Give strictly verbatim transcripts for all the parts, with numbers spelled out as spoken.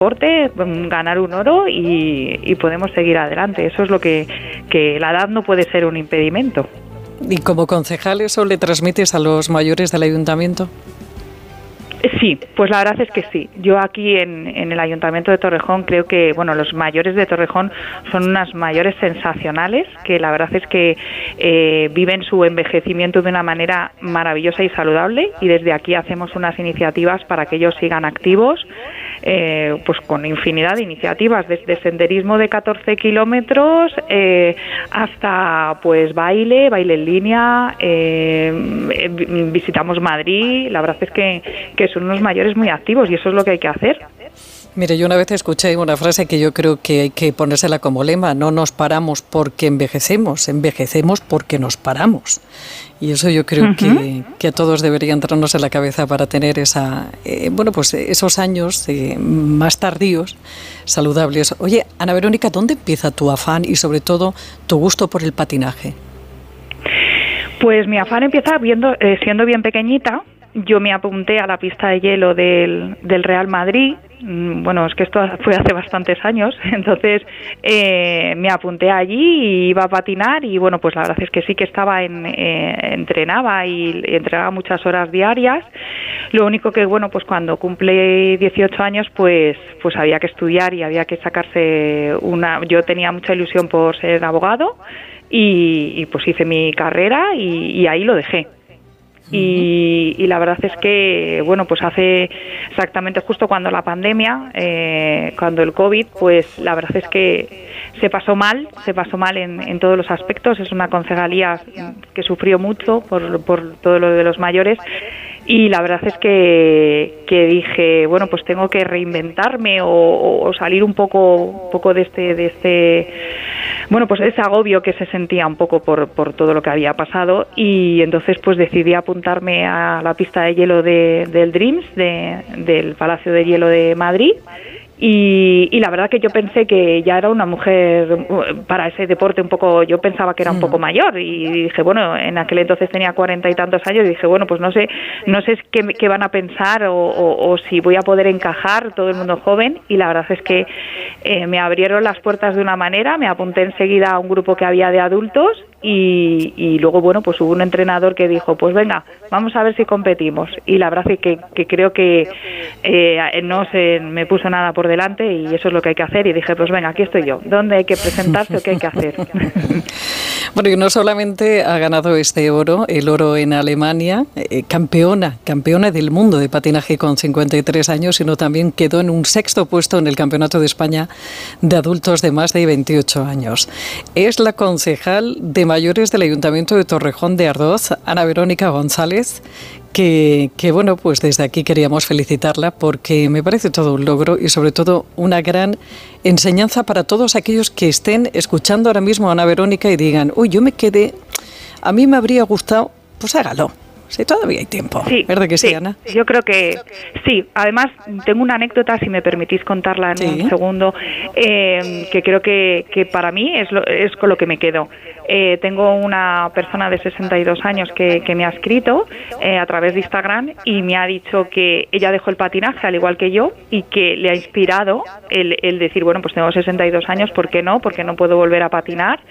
deporte, ganar un oro y, y podemos seguir adelante. Eso es lo que, que la edad no puede ser un impedimento. ¿Y como concejal eso le transmites a los mayores del ayuntamiento? Sí, pues la verdad es que sí. Yo aquí en, en el Ayuntamiento de Torrejón creo que, bueno, los mayores de Torrejón son unas mayores sensacionales, que la verdad es que eh, viven su envejecimiento de una manera maravillosa y saludable, y desde aquí hacemos unas iniciativas para que ellos sigan activos, eh, pues con infinidad de iniciativas, desde senderismo de catorce kilómetros eh, hasta pues baile, baile en línea, eh, visitamos Madrid. La verdad es que, que son unos mayores muy activos y eso es lo que hay que hacer. Mire, yo una vez escuché una frase que yo creo que hay que ponérsela como lema: no nos paramos porque envejecemos, envejecemos porque nos paramos. Y eso yo creo uh-huh. que, que a todos debería entrarnos en la cabeza para tener esa, eh, bueno, pues esos años eh, más tardíos, saludables. Oye, Ana Verónica, ¿dónde empieza tu afán y sobre todo tu gusto por el patinaje? Pues mi afán empieza viendo, eh, siendo bien pequeñita. Yo me apunté a la pista de hielo del, del Real Madrid. Bueno, es que esto fue hace bastantes años, entonces eh, me apunté allí y iba a patinar y bueno, pues la verdad es que sí que estaba en, eh, entrenaba y entrenaba muchas horas diarias. Lo único que bueno, pues cuando cumple dieciocho años, pues pues había que estudiar y había que sacarse una. Yo tenía mucha ilusión por ser abogado y, y pues hice mi carrera y, y ahí lo dejé. Y, y la verdad es que, bueno, pues hace exactamente justo cuando la pandemia, eh, cuando el COVID, pues la verdad es que se pasó mal, se pasó mal en, en todos los aspectos. Es una concejalía que sufrió mucho por, por todo lo de los mayores. Y la verdad es que, que dije, bueno, pues tengo que reinventarme o, o salir un poco, un poco de este, de este, bueno, pues ese agobio que se sentía un poco por, por todo lo que había pasado. Y entonces pues decidí apuntarme a la pista de hielo de, del Dreams, de, del Palacio de Hielo de Madrid. Y, y la verdad que yo pensé que ya era una mujer para ese deporte un poco, yo pensaba que era un poco mayor y dije, bueno, en aquel entonces tenía cuarenta y tantos años y dije, bueno, pues no sé no sé qué, qué van a pensar o, o, o si voy a poder encajar, todo el mundo joven, y la verdad es que eh, me abrieron las puertas de una manera, me apunté enseguida a un grupo que había de adultos y, y luego, bueno, pues hubo un entrenador que dijo, pues venga, vamos a ver si competimos, y la verdad es que, que creo que eh, no se me puso nada por delante y eso es lo que hay que hacer y dije, pues venga, aquí estoy yo, ¿dónde hay que presentarse o qué hay que hacer? Bueno, y no solamente ha ganado este oro, el oro en Alemania, eh, campeona, campeona del mundo de patinaje con cincuenta y tres años, sino también quedó en un sexto puesto en el Campeonato de España de adultos de más de veintiocho años. Es la concejal de mayores del Ayuntamiento de Torrejón de Ardoz, Ana Verónica González, que, que bueno, pues desde aquí queríamos felicitarla porque me parece todo un logro y sobre todo una gran enseñanza para todos aquellos que estén escuchando ahora mismo a Ana Verónica y digan, uy, yo me quedé, a mí me habría gustado, pues hágalo. Sí, todavía hay tiempo, sí, ¿verdad que sí, sí, Ana? Yo creo que sí. Además, tengo una anécdota, si me permitís contarla en sí. un segundo, eh, que creo que, que para mí es, lo, es con lo que me quedo. Eh, tengo una persona de sesenta y dos años que, que me ha escrito eh, a través de Instagram y me ha dicho que ella dejó el patinaje al igual que yo y que le ha inspirado el, el decir, bueno, pues tengo sesenta y dos años, ¿por qué no? Porque no puedo volver a patinar.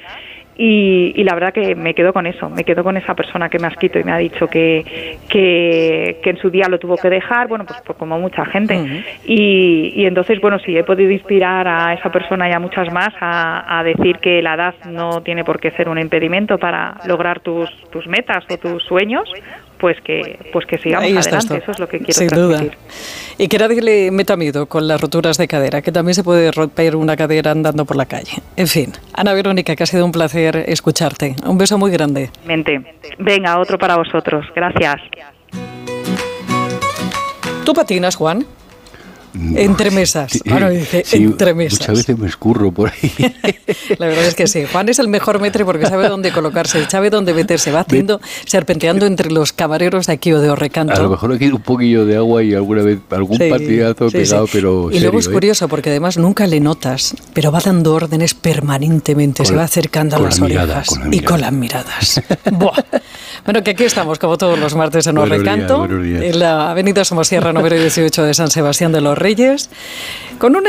Y, y la verdad que me quedo con eso, me quedo con esa persona que me ha escrito y me ha dicho que, que, que en su día lo tuvo que dejar, bueno, pues, pues como mucha gente. Uh-huh. Y, y entonces, bueno, sí, he podido inspirar a esa persona y a muchas más a, a decir que la edad no tiene por qué ser un impedimento para lograr tus, tus metas o tus sueños, pues que pues que sigamos adelante, esto. Eso es lo que quiero Sin transmitir. Duda. Y que nadie le meta miedo con las roturas de cadera, que también se puede romper una cadera andando por la calle. En fin, Ana Verónica, que ha sido un placer escucharte. Un beso muy grande. Mente. Venga, otro para vosotros. Gracias. ¿Tú patinas, Juan? No, entre mesas. Sí, bueno, dice, sí, entre mesas. Muchas veces me escurro por ahí. La verdad es que sí. Juan es el mejor metre porque sabe dónde colocarse, sabe dónde meterse. Va haciendo, serpenteando entre los camareros de aquí o de Orrecanto. A lo mejor aquí un poquillo de agua y alguna vez algún sí, patinazo sí, pegado, sí. pero Y serio, luego es ¿eh? curioso porque además nunca le notas, pero va dando órdenes permanentemente. Con se va acercando a las mirada, orejas con y con las miradas. Buah. Bueno, que aquí estamos como todos los martes en Orrecanto, en la avenida Somosierra número dieciocho de San Sebastián de los Reyes, con un